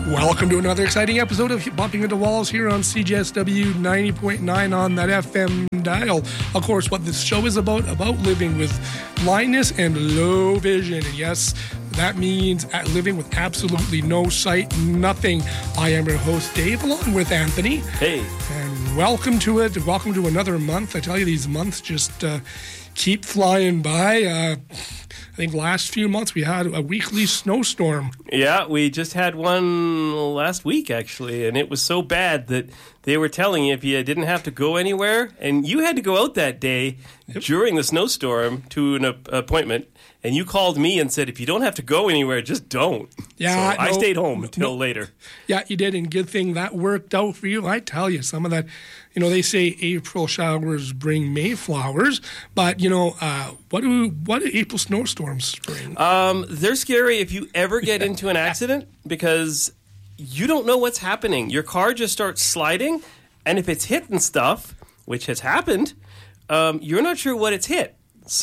Welcome to another exciting episode of Bumping Into Walls here on CJSW 90.9 on that FM dial. Of course, what this show is about living with blindness and low vision. And yes, that means living with absolutely no sight, nothing. I am your host, Dave, along with Anthony. Hey. And welcome to it. Welcome to another month. I tell you, these months just keep flying by. I think last few months we had a weekly snowstorm. Yeah, we just had one last week, actually, and it was so bad that they were telling you if you didn't have to go anywhere, and you had to go out that day during the snowstorm to an appointment, and you called me and said, if you don't have to go anywhere, just don't. Yeah, so I stayed home until later. Yeah, you did, and good thing that worked out for you. I tell you, some of that, they say April showers bring May flowers, but, what do April snowstorms bring? They're scary if you ever get into an accident because you don't know what's happening. Your car just starts sliding, and if it's hitting stuff, which has happened, you're not sure what it's hit.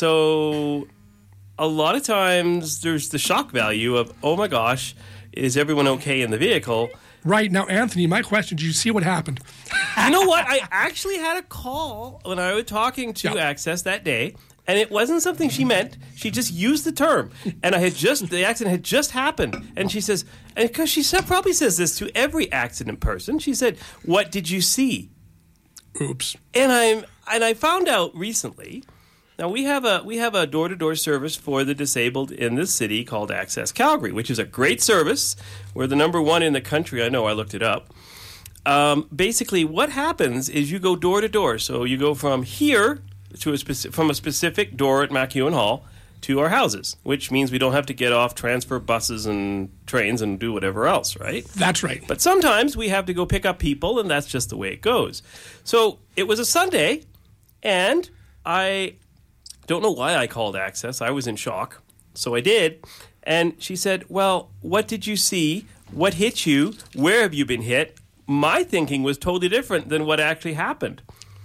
So a lot of times there's the shock value of, oh my gosh, is everyone okay in the vehicle? Right. Now, Anthony, my question, did you see what happened? You know what? I actually had a call when I was talking to Access that day, and it wasn't something she meant. She just used the term. And the accident had just happened. And she says, and because she probably says this to every accident person, she said, what did you see? Oops. And I found out recently. Now, we have a door-to-door service for the disabled in this city called Access Calgary, which is a great service. We're the number one in the country. I know, I looked it up. Basically, what happens is you go door-to-door. So you go from here to from a specific door at MacEwan Hall to our houses, which means we don't have to get off, transfer buses and trains and do whatever else, right? That's right. But sometimes we have to go pick up people, and that's just the way it goes. So it was a Sunday, and I don't know why I called Access. I was in shock. So I did. And she said, well, what did you see? What hit you? Where have you been hit? My thinking was totally different than what actually happened.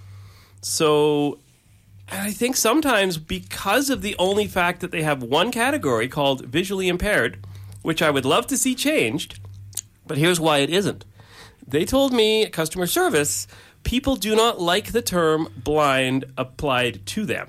So I think sometimes because of the only fact that they have one category called visually impaired, which I would love to see changed, but here's why it isn't. They told me, customer service, people do not like the term blind applied to them.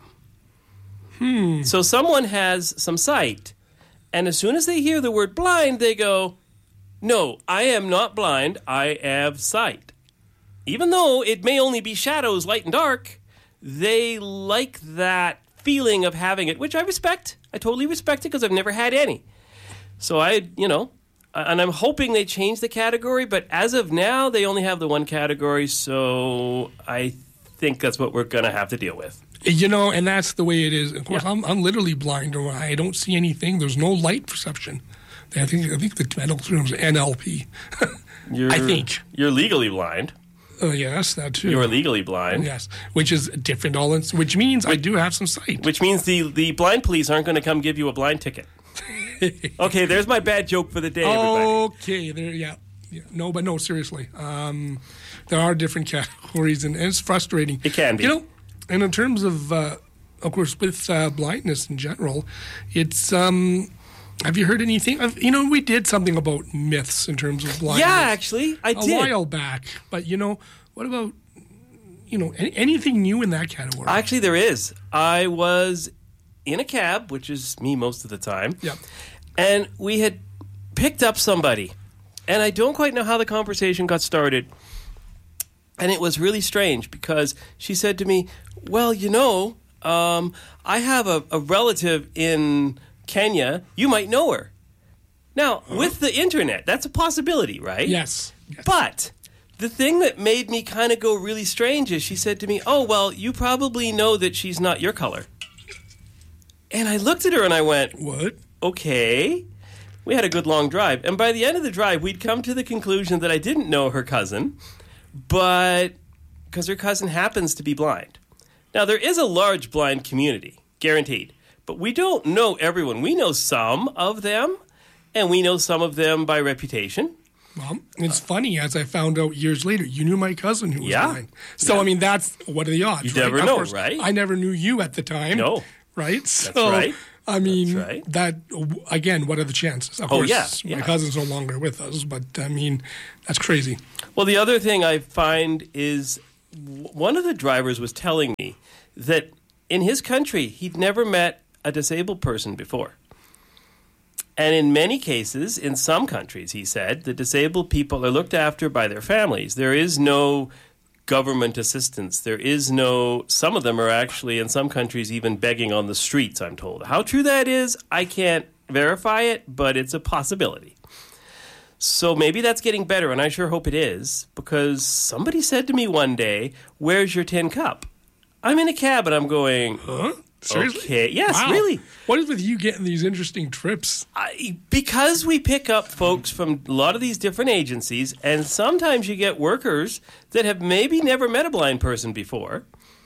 So someone has some sight, and as soon as they hear the word blind, they go, no, I am not blind, I have sight. Even though it may only be shadows, light and dark, they like that feeling of having it, which I respect. I totally respect it because I've never had any. So and I'm hoping they change the category, but as of now, they only have the one category, so I think that's what we're going to have to deal with. And that's the way it is. Of course, I'm literally blind, or I don't see anything. There's no light perception. I think the medical term is NLP. I think. You're legally blind. Yes, that too. You're legally blind. Yes, which is different. Which means I do have some sight. Which means the blind police aren't going to come give you a blind ticket. Okay, there's my bad joke for the day, everybody. Okay, there, yeah. No, seriously. There are different categories, and it's frustrating. It can be. And in terms of course, with blindness in general, it's, have you heard anything? We did something about myths in terms of blindness. Yeah, actually, I did. A while back. But, what about, anything new in that category? Actually, there is. I was in a cab, which is me most of the time. Yep. And we had picked up somebody. And I don't quite know how the conversation got started. And it was really strange because she said to me, well, I have a relative in Kenya. You might know her. Now, with the internet, that's a possibility, right? Yes. But the thing that made me kind of go really strange is she said to me, oh, well, you probably know that she's not your color. And I looked at her and I went, what? Okay. We had a good long drive. And by the end of the drive, we'd come to the conclusion that I didn't know her cousin, but because her cousin happens to be blind. Now, there is a large blind community, guaranteed, but we don't know everyone. We know some of them, and we know some of them by reputation. Well, it's funny, as I found out years later, you knew my cousin who was blind. So, that's, what are the odds? You never know, right? I never knew you at the time. No. Right? That's right. I mean, That's right. that, again, what are the chances? Of Oh, course, yeah. my cousin's no longer with us, but I mean, that's crazy. Well, the other thing I find is one of the drivers was telling me that in his country, he'd never met a disabled person before. And in many cases, in some countries, he said, the disabled people are looked after by their families. There is no government assistance. There is no, some of them are actually, in some countries, even begging on the streets, I'm told. How true that is, I can't verify it, but it's a possibility. So maybe that's getting better, and I sure hope it is, because somebody said to me one day, "Where's your tin cup?" I'm in a cab, and I'm going, Huh? Seriously? okay, yes, Wow. really. What is with you getting these interesting trips? Because we pick up folks from a lot of these different agencies, and sometimes you get workers that have maybe never met a blind person before,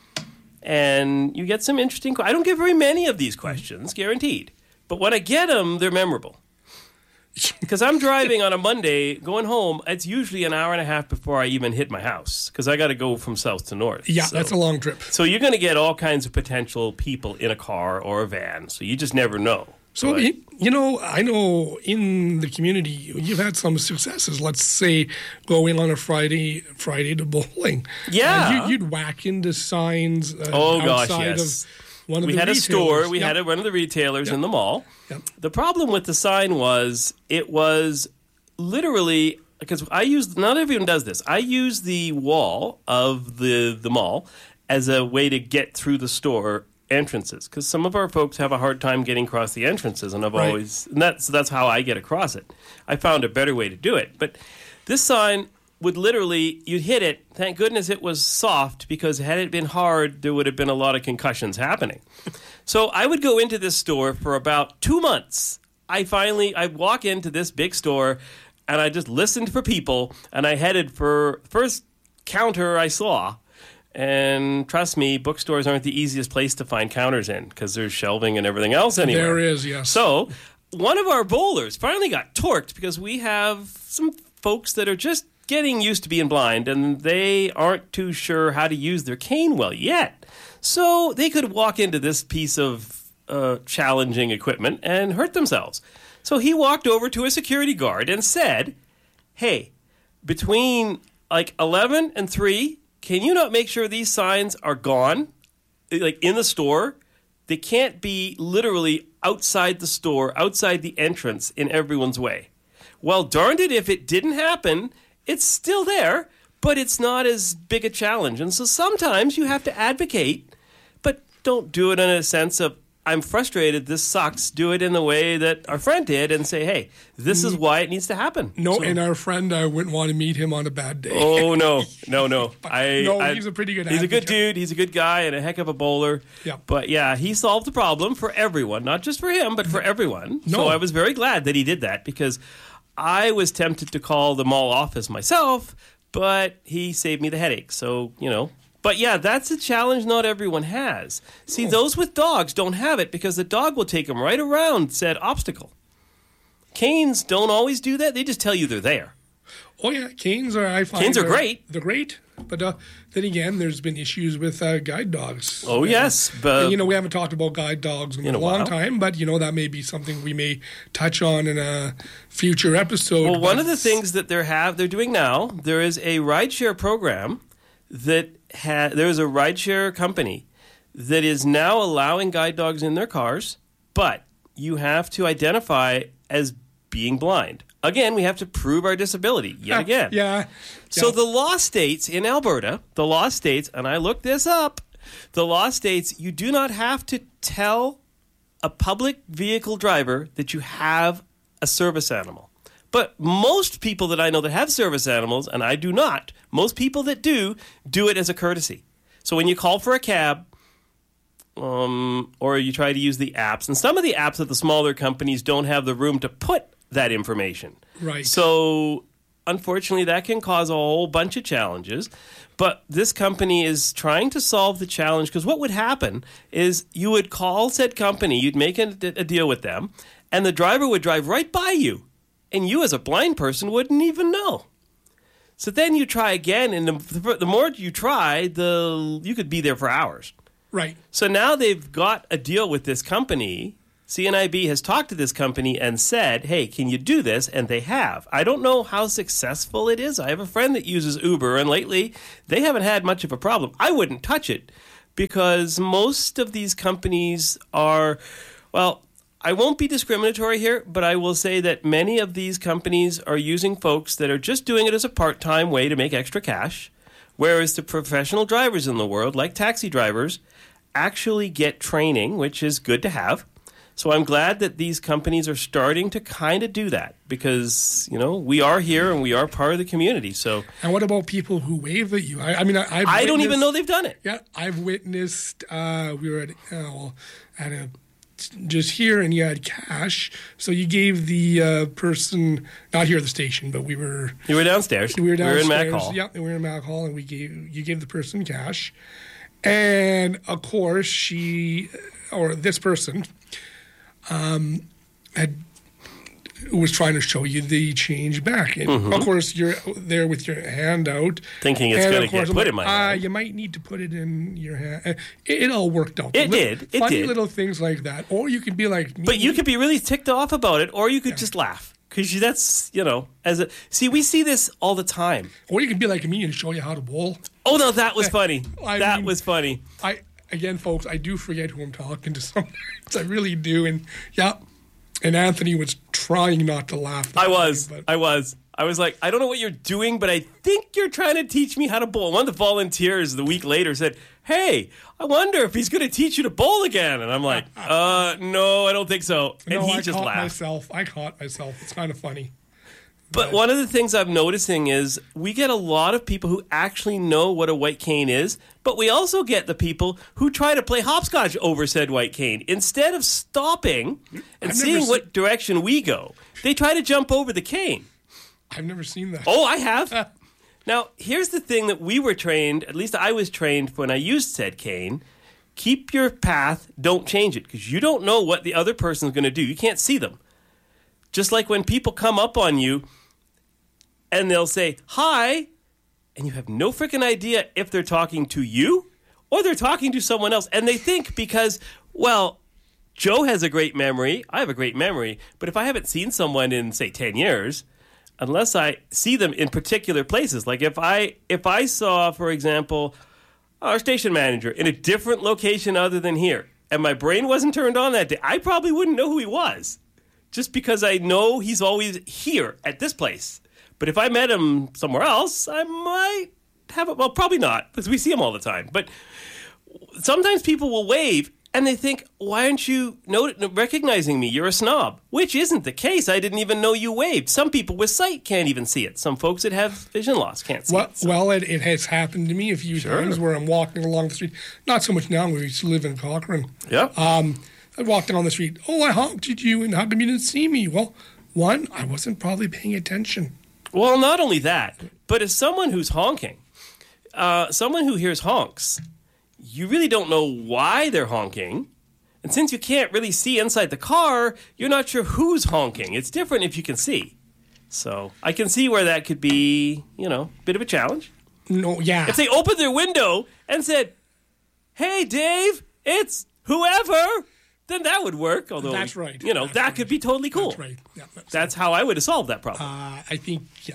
and you get some interesting. I don't get very many of these questions, guaranteed, but when I get them, they're memorable. Because I'm driving on a Monday, going home, it's usually an hour and a half before I even hit my house, because I got to go from south to north. Yeah, So- that's a long trip. So you're going to get all kinds of potential people in a car or a van, so you just never know. So, But- you know, I know in the community you've had some successes. Let's say going on a Friday to bowling. Yeah. You'd whack into signs Oh, gosh, outside yes. of one of We the had a retailers. store. We Yep. had one of the retailers in the mall. Yep. The problem with the sign was it was literally, because not everyone does this. I use the wall of the mall as a way to get through the store entrances, because some of our folks have a hard time getting across the entrances, and Right. that's how I get across it. I found a better way to do it, but this sign would literally, you'd hit it. Thank goodness it was soft, because had it been hard, there would have been a lot of concussions happening. So I would go into this store for about 2 months. I walk into this big store, and I just listened for people, and I headed for the first counter I saw. And trust me, bookstores aren't the easiest place to find counters in, because there's shelving and everything else anyway. There is, yes. So one of our bowlers finally got torqued, because we have some folks that are just getting used to being blind, and they aren't too sure how to use their cane well yet. So they could walk into this piece of challenging equipment and hurt themselves. So he walked over to a security guard and said, "Hey, between like 11 and 3, can you not make sure these signs are gone, like in the store? They can't be literally outside the store, outside the entrance, in everyone's way." Well, darned it, if it didn't happen, it's still there, but it's not as big a challenge. And so sometimes you have to advocate, but don't do it in a sense of, "I'm frustrated, this sucks." Do it in the way that our friend did and say, "Hey, this is why it needs to happen." No, So- and our friend, I wouldn't want to meet him on a bad day. Oh, no. He's a pretty good He's a good advocate. dude. He's a good guy and a heck of a bowler. Yeah. But yeah, he solved the problem for everyone, not just for him, but for everyone. No. So I was very glad that he did that, because I was tempted to call the mall office myself, but he saved me the headache. So, But yeah, that's a challenge not everyone has. See, those with dogs don't have it, because the dog will take them right around said obstacle. Canes don't always do that. They just tell you they're there. Oh yeah, canes are. I find Canes are great. They're great, but then again, there's been issues with guide dogs. Oh, yes. But And, we haven't talked about guide dogs in a long while. time, but that may be something we may touch on in a future episode. Well, one but of the things that they're doing now, there is a rideshare program there's a rideshare company that is now allowing guide dogs in their cars, but you have to identify as being blind. Again, we have to prove our disability yet again. Yeah. So the law states in Alberta, and I looked this up, the law states you do not have to tell a public vehicle driver that you have a service animal. But most people that I know that have service animals, and I do not, most people that do it as a courtesy. So when you call for a cab, or you try to use the apps, and some of the apps at the smaller companies don't have the room to put that information. Right. So unfortunately, that can cause a whole bunch of challenges. But this company is trying to solve the challenge, because what would happen is you would call said company, you'd make a deal with them, and the driver would drive right by you. And you as a blind person wouldn't even know. So then you try again, and the more you try, you could be there for hours. Right. So now they've got a deal with this company CNIB has talked to this company and said, hey, can you do this? And they have. I don't know how successful it is. I have a friend that uses Uber, and lately they haven't had much of a problem. I wouldn't touch it because most of these companies are, well, I won't be discriminatory here, but I will say that many of these companies are using folks that are just doing it as a part-time way to make extra cash, whereas the professional drivers in the world, like taxi drivers, actually get training, which is good to have. So I'm glad that these companies are starting to kind of do that because, we are here and we are part of the community. So, and what about people who wave at you? I don't even know they've done it. Yeah, I've witnessed. We were at a just here, and you had cash. So you gave the person, not here at the station, but you were downstairs. We were downstairs. We were in Mac Hall. Yeah, we were in Mac Hall, and you gave the person cash, and of course this person was trying to show you the change back. And of course, you're there with your hand out. Thinking it's going to get put in my hand. You might need to put it in your hand. It all worked out. It did. Funny little things like that. Or you can be like me. But you could be really ticked off about it, or you could just laugh. Because that's, we see this all the time. Or you can be like me and show you how to bowl. Oh, no, that was funny. That was funny. Again, folks, I do forget who I'm talking to sometimes. I really do. And and Anthony was trying not to laugh. I was like, I don't know what you're doing, but I think you're trying to teach me how to bowl. One of the volunteers the week later said, hey, I wonder if he's going to teach you to bowl again. And I'm like, no, I don't think so. And he just laughed. I caught myself. It's kind of funny. But one of the things I'm noticing is we get a lot of people who actually know what a white cane is, but we also get the people who try to play hopscotch over said white cane. Instead of stopping and seeing what direction we go, they try to jump over the cane. I've never seen that. Oh, I have. Now, here's the thing that we were trained, at least I was trained when I used said cane. Keep your path, don't change it, because you don't know what the other person's going to do. You can't see them. Just like when people come up on you and they'll say, hi, and you have no freaking idea if they're talking to you or they're talking to someone else. And they think because, well, Joe has a great memory, I have a great memory, but if I haven't seen someone in, say, 10 years, unless I see them in particular places, like if I saw, for example, our station manager in a different location other than here, and my brain wasn't turned on that day, I probably wouldn't know who he was, just because I know he's always here at this place. But if I met him somewhere else, I might have it. Well, probably not, because we see him all the time. But sometimes people will wave, and they think, why aren't you recognizing me? You're a snob, which isn't the case. I didn't even know you waved. Some people with sight can't even see it. Some folks that have vision loss can't see it. So. Well, it has happened to me a few times where I'm walking along the street. Not so much now. We used to live in Cochrane. Yeah. I walked down the street. Oh, I honked at you, and how come you didn't see me? Well, one, I wasn't probably paying attention. Well, not only that, but as someone who's honking, someone who hears honks, you really don't know why they're honking. And since you can't really see inside the car, you're not sure who's honking. It's different if you can see. So I can see where that could be, a bit of a challenge. No, yeah. If they opened their window and said, hey, Dave, it's whoever, then that would work. Although, that's right. That could be totally cool. That's right. Yeah, that's how I would have solved that problem. I think, yeah.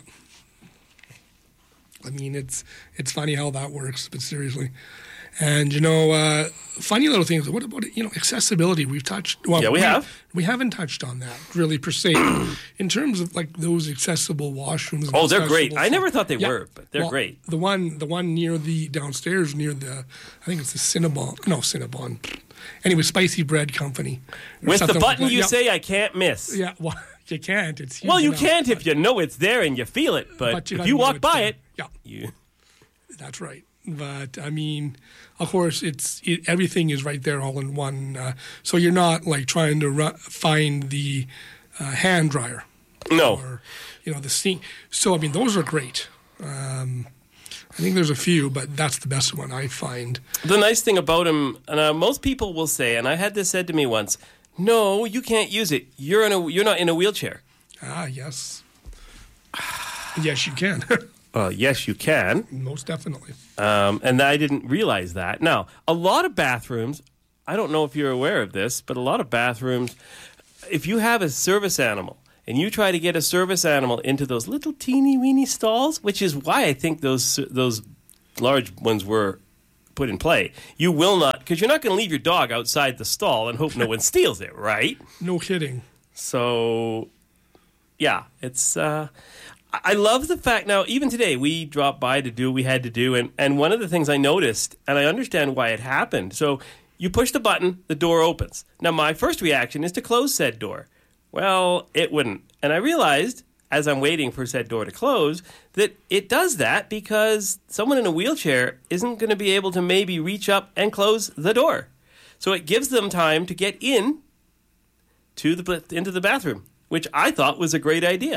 I mean, it's funny how that works, but seriously. And, funny little things. What about, accessibility? We've touched. Well, yeah, we have. We haven't touched on that, really, per se. In terms of, like, those accessible washrooms. Oh, they're great. I never thought they were, but they're great. The one near the downstairs, near the, I think it's the Cinnabon. No, Cinnabon. Anyway, Spicy Bread Company. With the button you say I can't miss. Yeah, well, you can't. It's well, you can't if you know it's there and you feel it. But if you walk by it, yeah. That's right. But, I mean, of course, everything is right there all in one. So you're not, like, trying to find the hand dryer. No. Or, the sink. So, I mean, those are great. I think there's a few, but that's the best one I find. The nice thing about them, and most people will say, and I had this said to me once, no, you can't use it. You're not in a wheelchair. Ah, yes. Yes, you can. Yes, you can. Most definitely. And I didn't realize that. Now, a lot of bathrooms I don't know if you're aware of this, but a lot of bathrooms, if you have a service animal and you try to get a service animal into those little teeny weeny stalls, which is why I think those large ones were put in play, you will not, because you're not going to leave your dog outside the stall and hope no one steals it, right? No kidding. So, yeah, it's... I love the fact, now, even today, we dropped by to do what we had to do, and one of the things I noticed, and I understand why it happened, so you push the button, the door opens. Now, my first reaction is to close said door. Well, it wouldn't. And I realized, as I'm waiting for said door to close, that it does that because someone in a wheelchair isn't going to be able to maybe reach up and close the door. So it gives them time to get into the bathroom, which I thought was a great idea.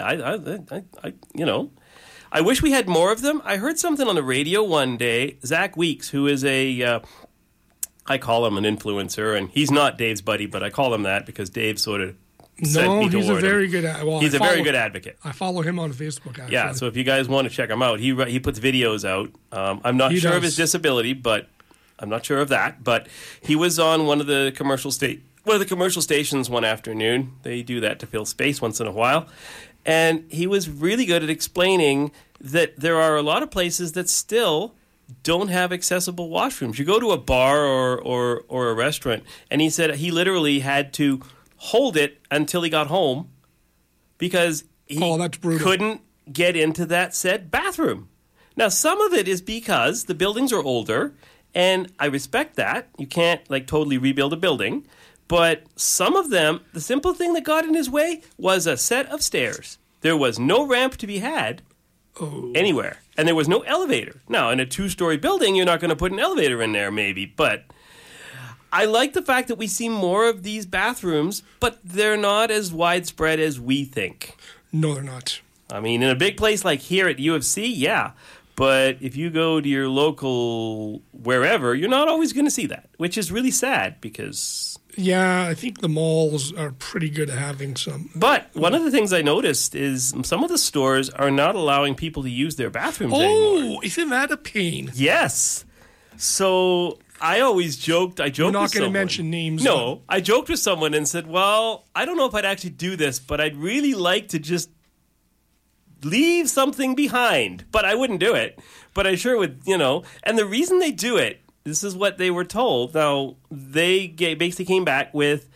I wish we had more of them. I heard something on the radio one day. Zach Weeks, who is I call him an influencer, and he's not Dave's buddy, but I call him that because Dave sort of sent me he's a toward very him. good. Well, he's a very good advocate. I follow him on Facebook. Actually. Yeah, so if you guys want to check him out, he puts videos out. I'm not sure of his disability, but I'm not sure of that. But he was on one of the commercial stations one afternoon. They do that to fill space once in a while. And he was really good at explaining that there are a lot of places that still don't have accessible washrooms. You go to a bar or a restaurant, and he said he literally had to hold it until he got home because he couldn't get into that said bathroom. Now, some of it is because the buildings are older, and I respect that. You can't totally rebuild a building. But some of them, the simple thing that got in his way was a set of stairs. There was no ramp to be had anywhere. And there was no elevator. Now, in a 2-story building, you're not going to put an elevator in there, maybe. But I like the fact that we see more of these bathrooms, but they're not as widespread as we think. No, they're not. I mean, in a big place like here at UFC, yeah. But if you go to your local wherever, you're not always going to see that, which is really sad because... Yeah, I think the malls are pretty good at having some. But one of the things I noticed is some of the stores are not allowing people to use their bathrooms anymore. Oh, isn't that a pain? Yes. So I always joked. I joked with someone. We're not going to mention names. No, I joked with someone and said, well, I don't know if I'd actually do this, but I'd really like to just leave something behind. But I wouldn't do it. But I sure would, And the reason they do it, this is what they were told. Now, they basically came back with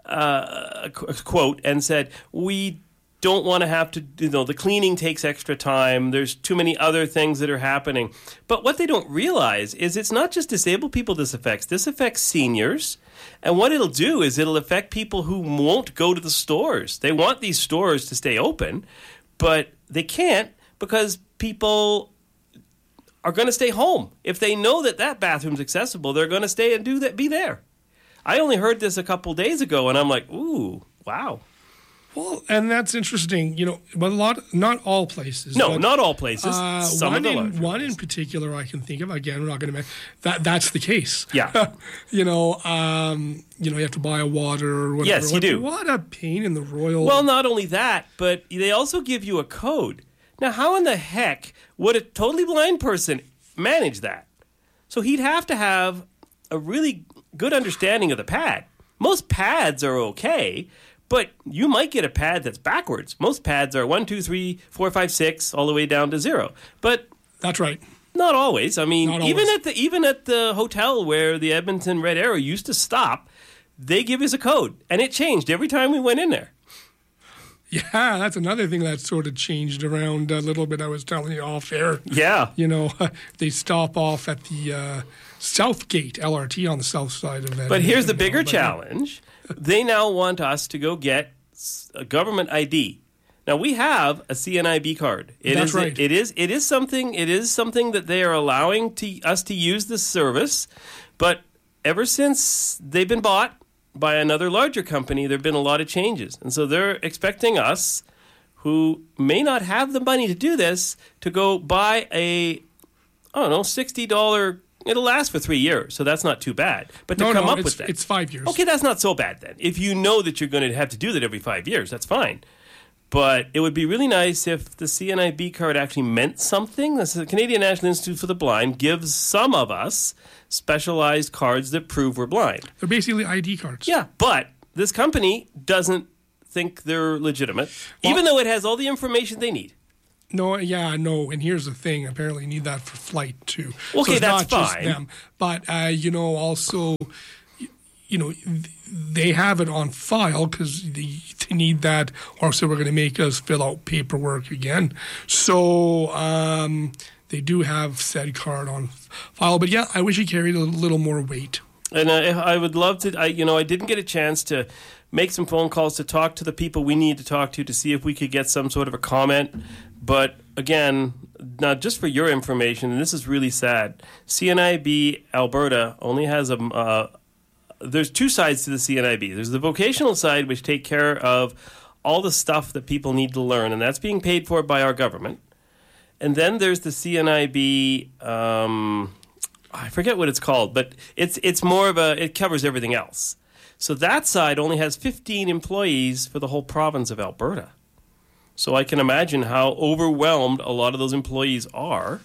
a quote and said, we don't want to have to, the cleaning takes extra time. There's too many other things that are happening. But what they don't realize is it's not just disabled people this affects. This affects seniors. And what it'll do is it'll affect people who won't go to the stores. They want these stores to stay open, but they can't because people are going to stay home. If they know that bathroom's accessible, they're going to stay and be there. I only heard this a couple days ago, and I'm like, ooh, wow. Well, and that's interesting, but not all places. No, not all places. Some of the larger one in particular I can think of. Again, we're not going to mention that's the case. Yeah. You have to buy a water or whatever. Yes, you do. What a pain in the royal. Well, not only that, but they also give you a code. Now, how in the heck would a totally blind person manage that? So he'd have to have a really good understanding of the pad. Most pads are okay, but you might get a pad that's backwards. Most pads are 1, 2, 3, 4, 5, 6, all the way down to 0. But that's right. Not always. I mean, even at the hotel where the Edmonton Red Arrow used to stop, they give us a code, and it changed every time we went in there. Yeah, that's another thing that sort of changed around a little bit. I was telling you off air. Yeah. They stop off at the South Gate LRT on the south side of it. But here's the bigger challenge. They now want us to go get a government ID. Now, we have a CNIB card. That's right. It is something that they are allowing us to use this service. But ever since they've been bought by another larger company, there have been a lot of changes. And so they're expecting us, who may not have the money to do this, to go buy a, $60, it'll last for 3 years, so that's not too bad. But to come up with that. It's 5 years. Okay, that's not so bad then. If you know that you're going to have to do that every 5 years, that's fine. But it would be really nice if the CNIB card actually meant something. The Canadian National Institute for the Blind gives some of us specialized cards that prove we're blind. They're basically ID cards. Yeah, but this company doesn't think they're legitimate, even though it has all the information they need. No, and here's the thing. Apparently you need that for flight, too. Okay, so it's that's not fine. Just them. But, also, they have it on file because they need that, or so we're going to make us fill out paperwork again. So they do have said card on file. But, I wish it carried a little more weight. And I would love to, I didn't get a chance to make some phone calls to talk to the people we need to talk to see if we could get some sort of a comment. But again, now just for your information, and this is really sad, CNIB Alberta only has there's two sides to the CNIB. There's the vocational side, which take care of all the stuff that people need to learn, and that's being paid for by our government. And then there's the CNIB, I forget what it's called, but it's more of it covers everything else. So that side only has 15 employees for the whole province of Alberta. So I can imagine how overwhelmed a lot of those employees are.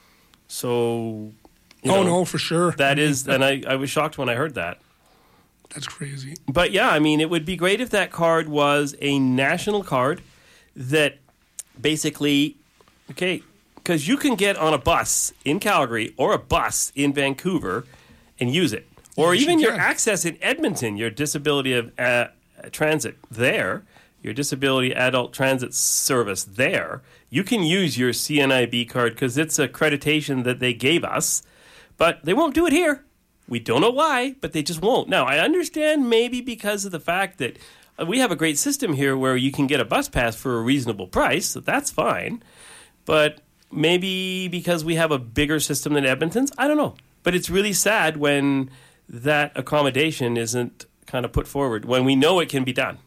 So, no, for sure. That is, and I was shocked when I heard that. That's crazy. But it would be great if that card was a national card that basically, because you can get on a bus in Calgary or a bus in Vancouver and use it. Or even your access in Edmonton, your disability of transit there, your disability adult transit service there, you can use your CNIB card because it's accreditation that they gave us, but they won't do it here. We don't know why, but they just won't. Now, I understand maybe because of the fact that we have a great system here where you can get a bus pass for a reasonable price, so that's fine. But maybe because we have a bigger system than Edmonton's, I don't know. But it's really sad when that accommodation isn't kind of put forward, when we know it can be done.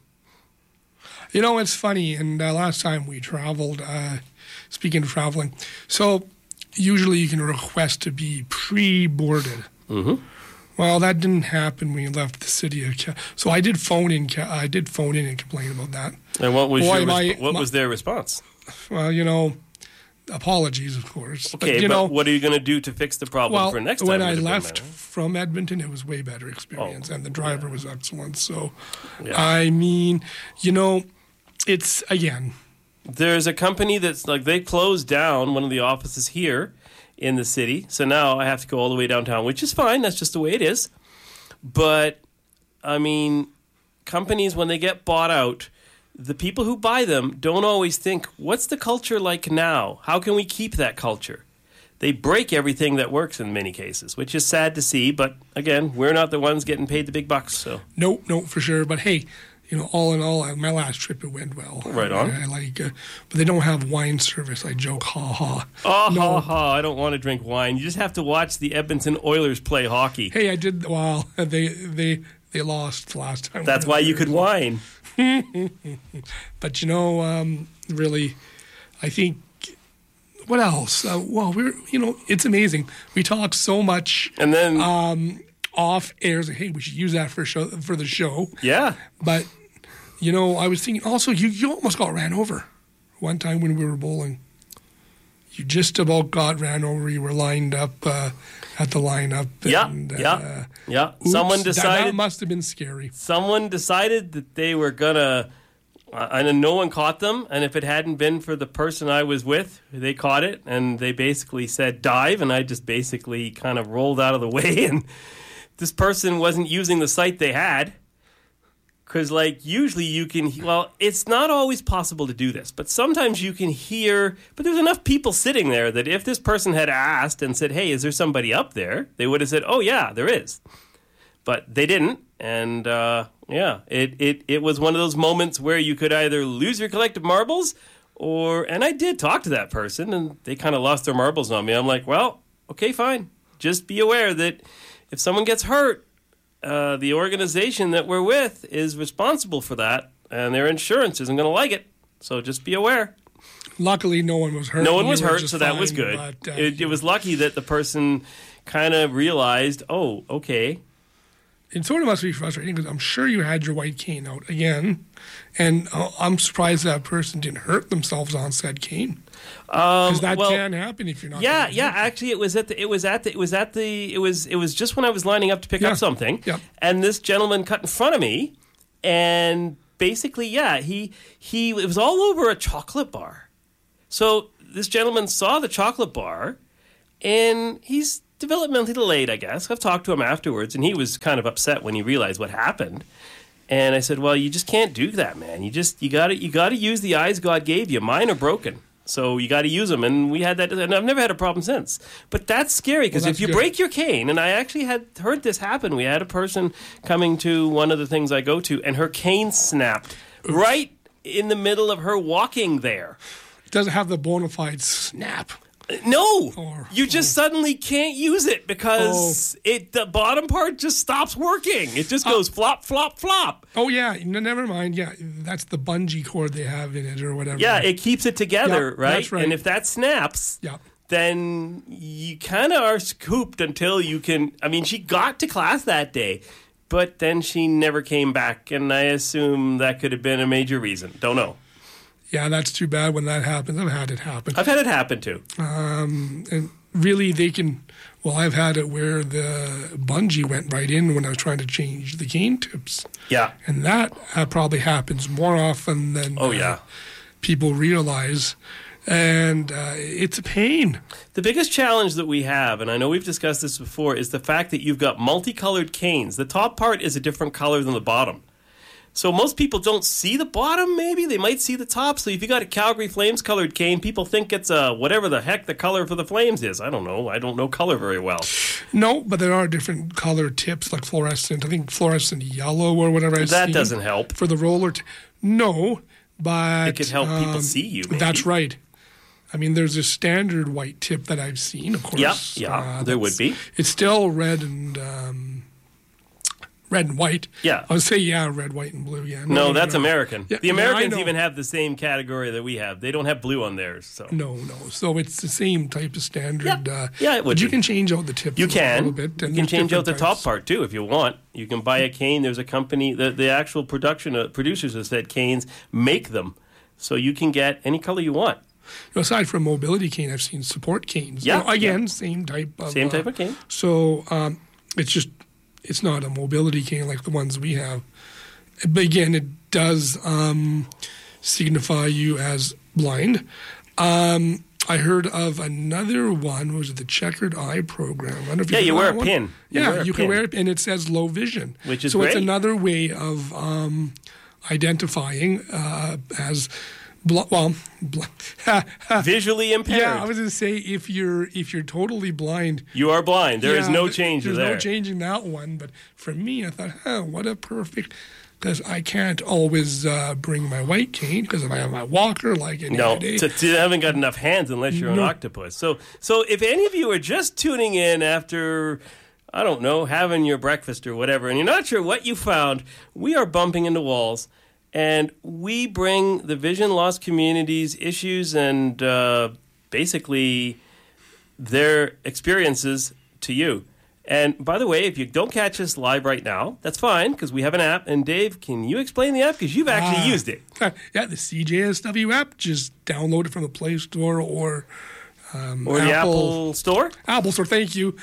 It's funny, and last time we traveled, speaking of traveling, so usually you can request to be pre-boarded. Mm-hmm. Well, that didn't happen when we left the city of so I did phone in and complain about that. And what was their response? Well, apologies, of course. Okay, but what are you going to do to fix the problem for next time? When I left from Edmonton, it was way better experience, and the driver was excellent. So, it's, again... There's a company that's they closed down one of the offices here in the city, so now I have to go all the way downtown, which is fine. That's just the way it is. But, companies, when they get bought out, the people who buy them don't always think, what's the culture like now? How can we keep that culture? They break everything that works in many cases, which is sad to see. But again, we're not the ones getting paid the big bucks. So no, for sure. But hey, all in all, my last trip, it went well. Right on. But they don't have wine service. I joke, ha ha. Oh, no. Ha. I don't want to drink wine. You just have to watch the Edmonton Oilers play hockey. Hey, I did. Well, they lost last time. That's why you could whine. But really, I think. What else? It's amazing. We talk so much, and then off air. Hey, we should use that for the show. Yeah, but I was thinking also you almost got ran over one time when we were bowling. You just about got ran over. You were lined up at the lineup. Yeah. Oops, someone decided that must have been scary. Someone decided that they were gonna. And no one caught them, and if it hadn't been for the person I was with, they caught it, and they basically said, dive, and I just basically kind of rolled out of the way, and this person wasn't using the sight they had, because, usually you can, it's not always possible to do this, but sometimes you can hear, but there's enough people sitting there that if this person had asked and said, hey, is there somebody up there, they would have said, oh, yeah, there is. But they didn't, and it was one of those moments where you could either lose your collective marbles, and I did talk to that person, and they kind of lost their marbles on me. I'm like, well, okay, fine. Just be aware that if someone gets hurt, the organization that we're with is responsible for that, and their insurance isn't going to like it. So just be aware. Luckily, no one was hurt. No one was hurt, so that was good. But, it was lucky that the person kind of realized, oh, okay. it sort of must be frustrating because I'm sure you had your white cane out again, and I'm surprised that person didn't hurt themselves on said cane. Because that can happen if you're not. Yeah. Actually, it was just when I was lining up to pick up something, and this gentleman cut in front of me, and basically, it was all over a chocolate bar. So this gentleman saw the chocolate bar, and he's developmentally delayed, I guess. I've talked to him afterwards, and he was kind of upset when he realized what happened. And I said, "Well, you just can't do that, man. You got to use the eyes God gave you. Mine are broken, so you got to use them." And we had that, and I've never had a problem since. But that's scary because if you break your cane, and I actually had heard this happen. We had a person coming to one of the things I go to, and her cane snapped right in the middle of her walking there. It doesn't have the bona fide snap. No, you just suddenly can't use it because the bottom part just stops working. It just goes flop, flop, flop. Oh, yeah. Never mind. Yeah, that's the bungee cord they have in it or whatever. Yeah, it keeps it together, right? That's right. And if that snaps, then you kind of are scooped until you can. I mean, she got to class that day, but then she never came back, and I assume that could have been a major reason. Don't know. Yeah, that's too bad when that happens. I've had it happen. I've had it happen too. And really, they can. Well, I've had it where the bungee went right in when I was trying to change the cane tips. Yeah. And that probably happens more often than people realize. And it's a pain. The biggest challenge that we have, and I know we've discussed this before, is the fact that you've got multicolored canes. The top part is a different color than the bottom. So most people don't see the bottom, maybe. They might see the top. So if you got a Calgary Flames colored cane, people think it's whatever the heck the color for the Flames is. I don't know. I don't know color very well. No, but there are different color tips, like fluorescent. I think fluorescent yellow or whatever I've seen. That doesn't help. For the roller. No, but... It could help people see you, maybe. That's right. I mean, there's a standard white tip that I've seen, of course. Yeah, there would be. It's still red and white. Yeah. I would say, red, white, and blue. Yeah. No, that's American. Yeah, the Americans even have the same category that we have. They don't have blue on theirs. So. No. So it's the same type of standard. Yeah, it would But you be. can change out the tips a little bit. You can change out the top part, too, if you want. You can buy a cane. There's a company, the actual producers have said canes make them. So you can get any color you want. Aside from mobility cane, I've seen support canes. Yeah. Again, same type of... Same type of cane. So it's not a mobility cane like the ones we have. But again, it does signify you as blind. I heard of another one. Was it the Checkered Eye program? I don't know if you wear a pin. You can wear it, and it says low vision. Which is so great. It's another way of identifying as... visually impaired. Yeah, I was going to say if you're totally blind, you are blind. There is no change there. There's no changing that one. But for me, I thought, what a perfect. Because I can't always bring my white cane because if I have my walker like any day. No, you haven't got enough hands unless you're an octopus. So if any of you are just tuning in after, I don't know, having your breakfast or whatever, and you're not sure what you found, we are bumping into walls. And we bring the vision loss community's issues and basically their experiences to you. And by the way, if you don't catch us live right now, that's fine because we have an app. And Dave, can you explain the app? Because you've actually used it. Yeah, the CJSW app. Just download it from the Play Store or the Apple Store. Apple Store, thank you.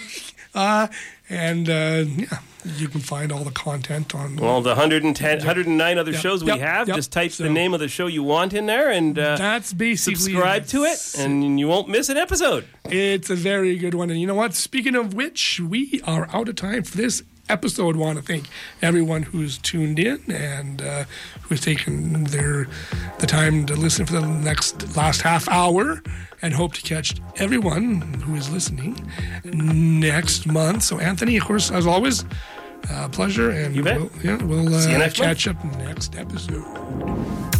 You can find all the content on... Well, the 109 other shows we have. Just type the name of the show you want in there and that's basically subscribe to it, and you won't miss an episode. It's a very good one. And you know what? Speaking of which, we are out of time for this episode. I want to thank everyone who's tuned in and who's taken the time to listen for the last half hour, and hope to catch everyone who is listening next month. So, Anthony, of course, as always, pleasure, and you bet. We'll see you next catch up next episode.